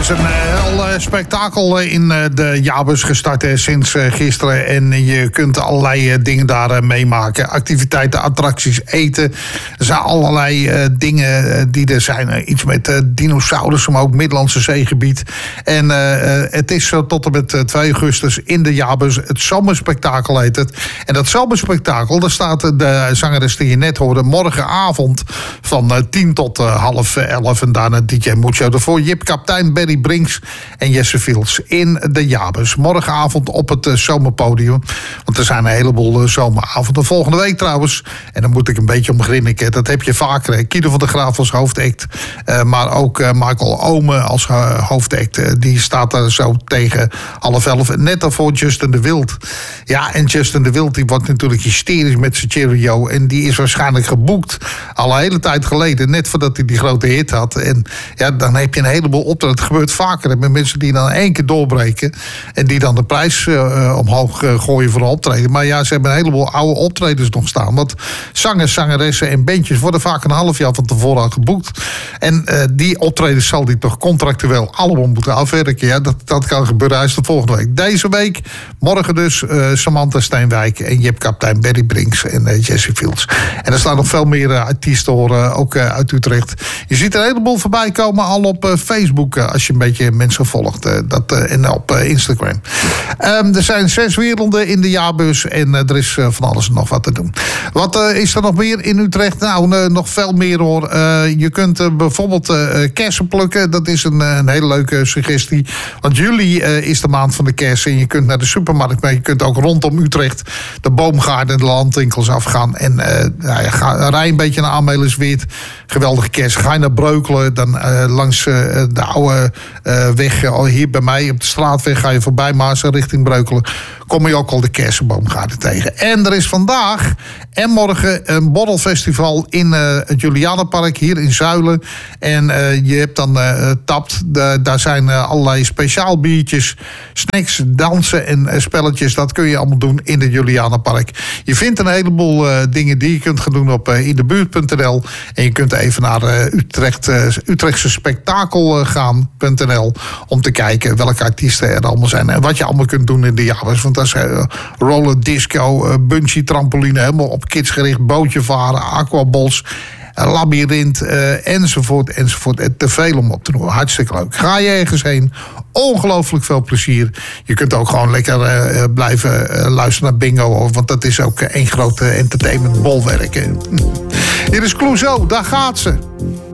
is een heel spektakel in de jaarbus gestart sinds gisteren. En je kunt allerlei dingen daar meemaken. Activiteiten, attracties, eten. Er zijn allerlei dingen die er zijn. Iets met dinosaurussen, maar ook Middellandse Zeegebied. En het is tot en met 2 augustus in de jaarbus. Het zomerspektakel heet het. En dat zomerspektakel, daar staat de zangeres die je net hoorde morgenavond van 10 tot 10:30. En daarna DJ Mucho. Daarvoor Jip Kaptein, Barry Brinks en Jesse Fields in de jaarbus. Morgenavond op het zomerpodium. Want er zijn een heleboel zomeravonden. Volgende week trouwens, en dan moet ik een beetje om grinniken. Dat heb je vaker. Kido van der Graaf als hoofdact. Maar ook Michael Omen als hoofdact. Die staat er zo tegen 10:30. Net daarvoor Justin de Wild. Ja, en Justin de Wild die wordt natuurlijk hysterisch met zijn cheerio. En die is waarschijnlijk geboekt al een hele tijd geleden. Net voordat hij die grote hit had. En ja, dan heb je een heleboel optreden. Het gebeurt vaker met mensen die dan 1 keer doorbreken. En die dan de prijs omhoog gooien voor een optreden. Maar ja, ze hebben een heleboel oude optredens nog staan. Want zangers, zangeressen en bandjes worden vaak een half jaar van tevoren al geboekt. En die optredens zal die toch contractueel allemaal moeten afwerken. Ja, dat kan gebeuren. Hij is de volgende week. Deze week, morgen dus Samantha Steenwijk en Jip Kaptein, Barry Brinks en Jesse Fields. En er staan nog veel meer artiesten horen, ook uit Utrecht. Je ziet er een heleboel voorbij komen al op Facebook, als je een beetje mensen volgt. En op Instagram. Er zijn 6 werelden in de jaarbus en er is van alles en nog wat te doen. Wat is er nog meer in Utrecht? Nou, nog veel meer hoor. Je kunt bijvoorbeeld kersen plukken. Dat is een hele leuke suggestie. Want juli is de maand van de kersen. En je kunt naar de supermarkt, maar je kunt ook rondom Utrecht de boomgaarden en de landwinkels afgaan. En rij een beetje naar Amelisweert. Geweldige kersen. Ga je naar Breukelen, dan langs de oude weg hier bij mij op de straatweg ga je voorbij Maarsen richting Breukelen. Kom je ook al de kersenboomgaarden tegen. En er is vandaag en morgen een borrelfestival in het Julianenpark hier in Zuilen. En je hebt dan tapt. Daar zijn allerlei speciaal biertjes, snacks, dansen en spelletjes. Dat kun je allemaal doen in het Julianenpark. Je vindt een heleboel dingen die je kunt gaan doen op indebuurt.nl. En je kunt even naar Utrechtse spektakel gaan.nl om te kijken welke artiesten er allemaal zijn. En wat je allemaal kunt doen in de jaarbus. Want dat is roller disco, bungee trampoline, helemaal op kids gericht, bootje varen, aquabols, labyrint, enzovoort. Te veel om op te noemen. Hartstikke leuk. Ga je ergens heen. Ongelooflijk veel plezier. Je kunt ook gewoon lekker blijven luisteren naar bingo. Want dat is ook één grote entertainment bolwerk. Hier is Clouseau. Daar gaat ze.